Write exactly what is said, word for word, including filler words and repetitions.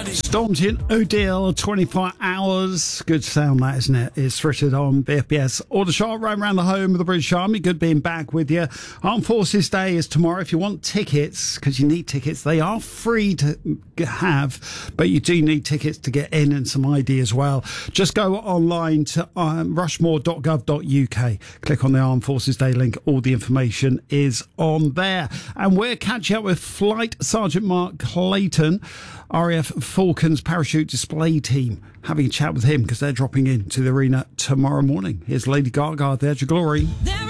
Stormzy and Odile, twenty-four hours. Good sound, that, isn't it? It's Richard on B F B S. Order shot right around the home of the British Army. Good being back with you. Armed Forces Day is tomorrow. If you want tickets, because you need tickets, they are free to have, but you do need tickets to get in and some I D as well. Just go online to um, rushmore dot gov dot U K. Click on the Armed Forces Day link. All the information is on there. And we're catching up with Flight Sergeant Mark Clayton, R A F Falcons parachute display team, having a chat with him because they're dropping into the arena tomorrow morning. Here's Lady Gaga, There's Your Glory. There